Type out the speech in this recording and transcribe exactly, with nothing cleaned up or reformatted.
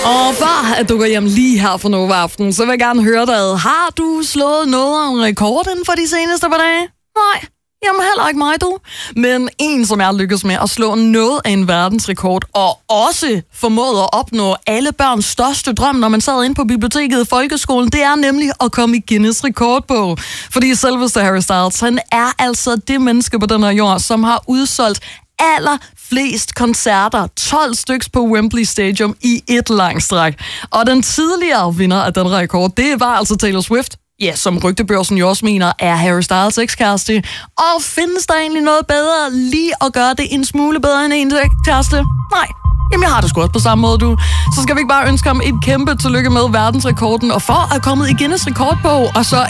Og før at du går hjem lige her for Nova Aften, så vil jeg gerne høre dig. Har du slået noget af en rekord inden for de seneste par dage? Nej, jamen heller ikke mig, du. Men en, som jeg lykkes med at slå noget af en verdensrekord, og også formået at opnå alle børns største drøm, når man sad inde på biblioteket i folkeskolen, det er nemlig at komme i Guinness rekordbog. Fordi selveste Harry Styles, han er altså det menneske på den her jord, som har udsolgt allerflest koncerter, tolv styks på Wembley Stadium i et langt stræk. Og den tidligere vinder af den rekord, det var altså Taylor Swift. Ja, som rygtebørsen jo også mener, er Harry Styles ekskæreste. Og findes der egentlig noget bedre lige at gøre det en smule bedre end en ekskæreste? Nej. Jamen, jeg har det sgu også på samme måde, du. Så skal vi ikke bare ønske ham et kæmpe tillykke med verdensrekorden, og for at komme i Guinness rekordbog, og så